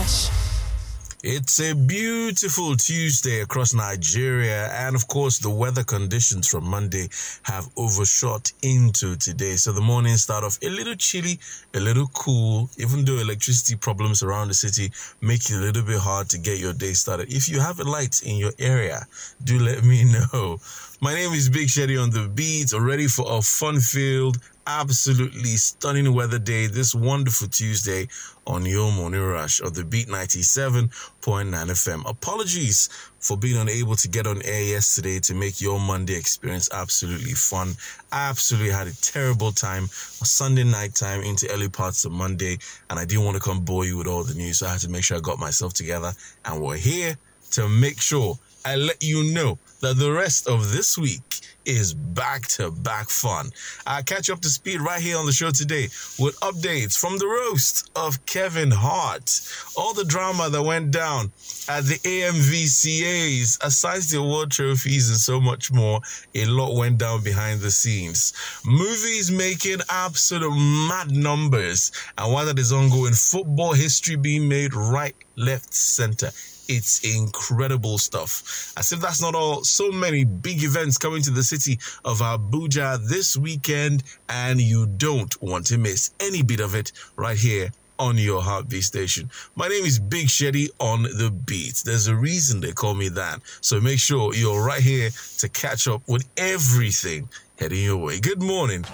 Rush. It's a beautiful Tuesday across Nigeria, and of course the weather conditions from Monday have overshot into today. So the morning start off a little chilly, a little cool, even though electricity problems around the city make it a little bit hard to get your day started. If you have a light in your area, do let me know. My name is Big Shady on the beat, ready for a fun-filled, absolutely stunning weather day this wonderful Tuesday on your morning rush of the Beat 97.9 FM. Apologies for being unable to get on air yesterday to make your Monday experience absolutely fun. I absolutely had a terrible time on Sunday night time into early parts of Monday, and I didn't want to come bore you with all the news, so I had to make sure I got myself together, and we're here to make sure I let you know that the rest of this week is back-to-back fun. I'll catch you up to speed right here on the show today with updates from the roast of Kevin Hart, all the drama that went down at the AMVCAs, aside the award trophies and so much more. A lot went down behind the scenes. Movies making absolute mad numbers, and while that is ongoing, football history being made right, left, center. It's incredible stuff. As if that's not all, so many big events coming to the city of Abuja this weekend, and you don't want to miss any bit of it right here on your Heartbeat station. My name is Big Shady on the beat. There's a reason they call me that. So make sure you're right here to catch up with everything heading your way. Good morning.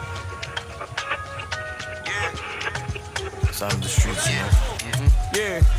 Sound of the streets, you know. Yeah.